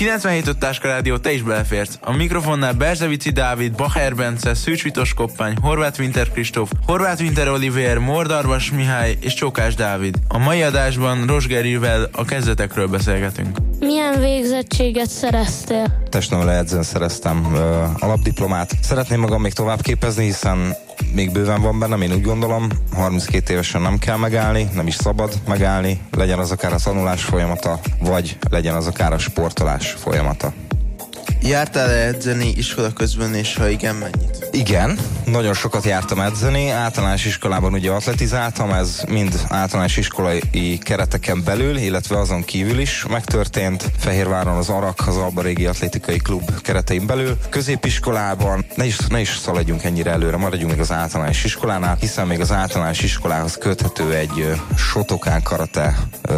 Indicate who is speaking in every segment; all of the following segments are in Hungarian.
Speaker 1: 97.5 Táska Rádió, te is beleférsz. A mikrofonnál Berzevici Dávid, Bacher Bence, Szűcs Vitos Koppány, Horváth Winter Kristóf, Horváth Winter Olivér, Mordarvas Mihály és Csókás Dávid. A mai adásban Rozsgerivel a kezdetekről beszélgetünk.
Speaker 2: Milyen végzettséget szereztél?
Speaker 3: Testnevelő edzőn szereztem alapdiplomát. Szeretném magam még tovább képezni, hiszen még bőven van bennem, én úgy gondolom, 32 évesen nem kell megállni, nem is szabad megállni, legyen az akár a tanulás folyamata, vagy legyen az akár a sportolás folyamata.
Speaker 4: Jártál-e edzeni iskola közben, és ha igen, mennyit?
Speaker 3: Igen, nagyon sokat jártam edzeni, általános iskolában ugye atletizáltam, ez mind általános iskolai kereteken belül, illetve azon kívül is megtörtént. Fehérváron az ARAK, az Alba Régi Atlétikai Klub keretein belül. Középiskolában, ne is szaladjunk ennyire előre, maradjunk még az általános iskolánál, hiszen még az általános iskolához köthető egy Shotokan karate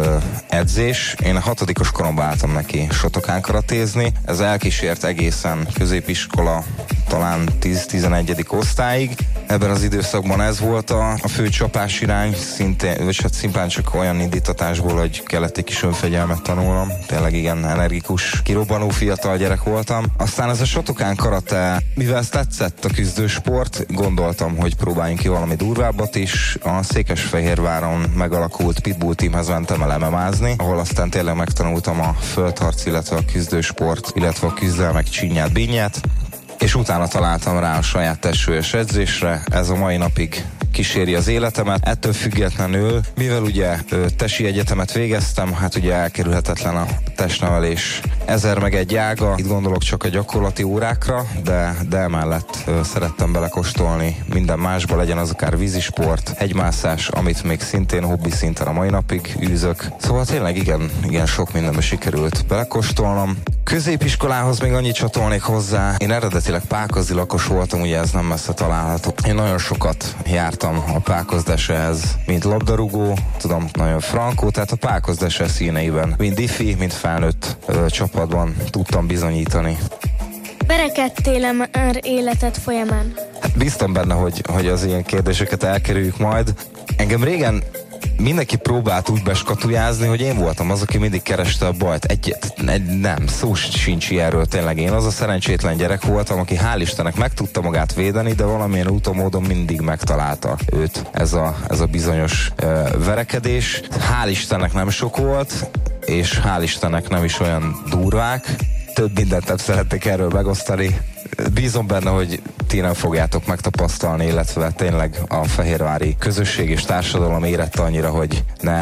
Speaker 3: edzés. Én a 6. koromban álltam neki Shotokan karatézni, ez elkísért egészen középiskola, talán 10-11. osztályig. Ebben az időszakban ez volt a fő csapás irány, szimplán csak olyan indítatásból, hogy kellett egy kis önfegyelmet tanulnom. Tényleg igen energikus, kirobbanó fiatal gyerek voltam. Aztán ez a Shotokan karate, mivel ezt tetszett a küzdősport, gondoltam, hogy próbáljunk ki valami durvábbat is. A Székesfehérváron megalakult Pitbull teamhez mentem el MMA-zni, ahol aztán tényleg megtanultam a földharc, illetve a küzdősport, illetve a küzdelmek csinyát, bínyát, és utána találtam rá a saját testsúlyos edzésre. Ez a mai napig kíséri az életemet. Ettől függetlenül, mivel ugye tesi egyetemet végeztem, hát ugye elkerülhetetlen a testnevelés 1001 ága. Itt gondolok csak a gyakorlati órákra, de emellett szerettem belekóstolni minden másba, legyen az akár vízisport, hegymászás, amit még szintén hobbi szinten a mai napig űzök. Szóval tényleg igen sok mindenbe sikerült belekóstolnom. Középiskolához még annyit csatolnék hozzá. Én eredetileg pákozdi lakos voltam, ugye ez nem messze található. Én nagyon sokat jártam a Pákozdessehez, mint labdarúgó, tudom, nagyon frankó, tehát a Pákozdesse színeiben, mind ifi, mind felnőtt csapatban tudtam bizonyítani.
Speaker 2: Verekedtél-e már életed folyamán?
Speaker 3: Hát biztos benne, hogy az ilyen kérdéseket elkerüljük majd. Engem régen mindenki próbált úgy beskatujázni, hogy én voltam az, aki mindig kereste a bajt. Nem, szó sincs ilyenről, tényleg én az a szerencsétlen gyerek voltam, aki hál' Istennek meg tudta magát védeni, de valamilyen úton módon mindig megtalálta őt ez a bizonyos verekedés. Hál' Istennek nem sok volt, és hál' Istennek nem is olyan durvák. Több mindent nem szeretnék erről megosztani. Bízom benne, hogy ti nem fogjátok megtapasztalni, illetve tényleg a fehérvári közösség és társadalom érette annyira, hogy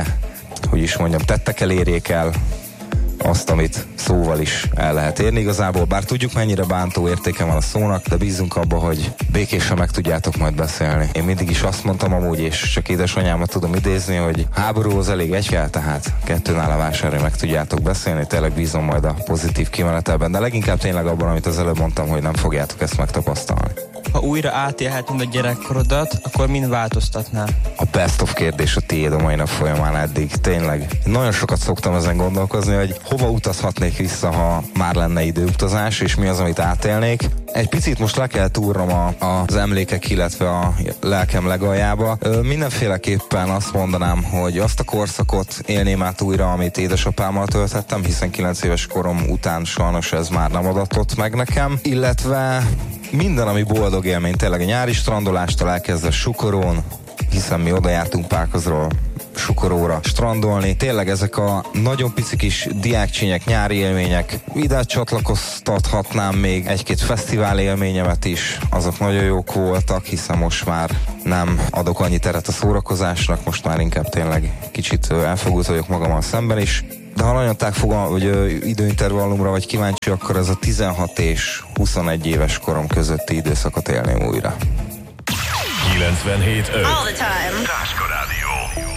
Speaker 3: tettekkel érjék el azt, amit szóval is el lehet érni igazából. Bár tudjuk, mennyire bántó értéke van a szónak, de bízunk abba, hogy békésen meg tudjátok majd beszélni. Én mindig is azt mondtam amúgy, és csak édesanyámat tudom idézni, hogy háborúhoz elég egy kell, tehát 2 a vásárra meg tudjátok beszélni. Tényleg bízom majd a pozitív kimenetelben, de leginkább tényleg abban, amit az előbb mondtam, hogy nem fogjátok ezt megtapasztalni.
Speaker 5: Ha újra átélhetnéd a gyerekkorodat, akkor mind változtatnál?
Speaker 3: A best of kérdés a tiéd a mai nap folyamán eddig. Tényleg. Nagyon sokat szoktam ezen gondolkozni, hogy hova utazhatnék vissza, ha már lenne időutazás, és mi az, amit átélnék. Egy picit most le kell túrnom az emlékek, illetve a lelkem legaljába. Mindenféleképpen azt mondanám, hogy azt a korszakot élném át újra, amit édesapámmal töltettem, hiszen 9 éves korom után sajnos ez már nem adatott meg nekem. Illetve minden, ami boldog élmény, tényleg a nyári strandolástól elkezdve Sukorón, hiszen mi oda jártunk Pákozról Sukoróra strandolni. Tényleg ezek a nagyon pici kis diákcsínyek, nyári élmények. Ide csatlakoztathatnám még 1-2 fesztivál élményemet is. Azok nagyon jók voltak, hiszen most már nem adok annyi teret a szórakozásnak, most már inkább tényleg kicsit elfogult vagyok magammal szemben is. De ha nagyon időintervallumra vagy kíváncsi, akkor ez a 16 és 21 éves korom közötti időszakot élném újra.
Speaker 6: 97.5 All the time.